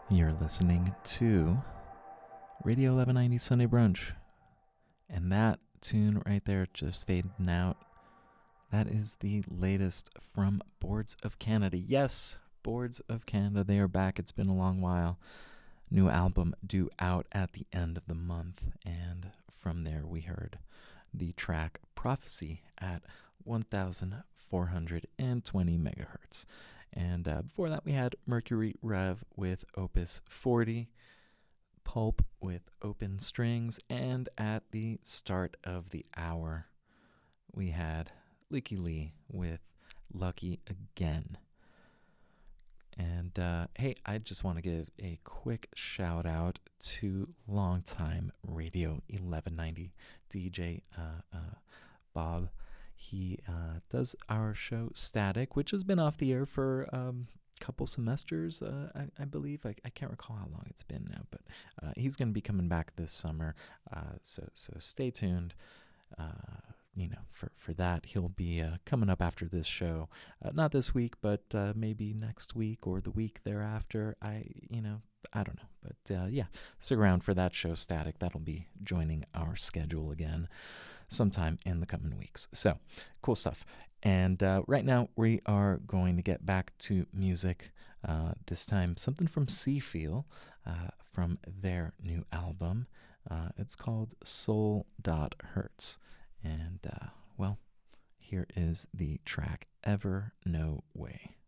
You're listening to Radio 1190 Sunday Brunch. And that tune right there just fading out. That is the latest from Boards of Canada. Yes, Boards of Canada. They are back. It's been a long while. New album due out at the end of the month. And from there we heard the track Prophecy at 1,420 megahertz. And before that, we had Mercury Rev with Opus 40, Pulp with Open Strings, and at the start of the hour, we had Licky Lee with Lucky Again. And hey, I just want to give a quick shout out to longtime Radio 1190 DJ Bob. He does our show Static, which has been off the air for a couple semesters, I believe. I can't recall how long it's been now, but he's going to be coming back this summer. So stay tuned. For that, he'll be coming up after this show. Not this week, but maybe next week or the week thereafter. I don't know. But yeah, stick around for that show, Static. That'll be joining our schedule again sometime in the coming weeks. So, cool stuff. And right now, we are going to get back to music. This time, something from Seafeel from their new album. It's called Soul Hurts. And, well, here is the track Ever No Way.